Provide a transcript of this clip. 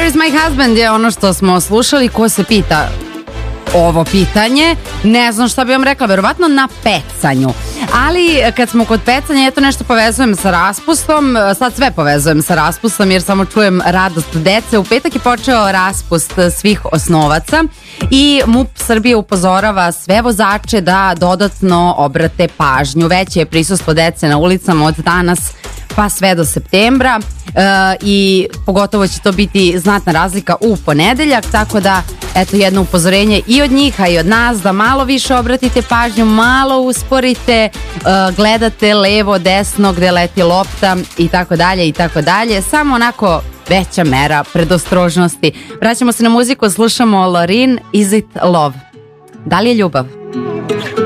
Where is my husband je ono što smo slušali. Ko se pita ovo pitanje, ne znam šta bi vam rekla, verovatno na pecanju. Ali kad smo kod pecanja, eto nešto povezujem sa raspustom. Sad sve povezujem sa raspustom jer samo čujem radost dece. U petak je počeo raspust svih osnovaca i MUP Srbije upozorava sve vozače da dodatno obrate pažnju. Veće je prisustvo dece na ulicama od danas pa sve do septembra i pogotovo će to biti znatna razlika u ponedeljak, tako da eto jedno upozorenje i od njih, a i od nas da malo više obratite pažnju, malo usporite, gledate levo, desno gde leti lopta i tako dalje i tako dalje, samo onako veća mera predostrožnosti. Vraćamo se na muziku, slušamo Lorin, Is it love? Da li je ljubav?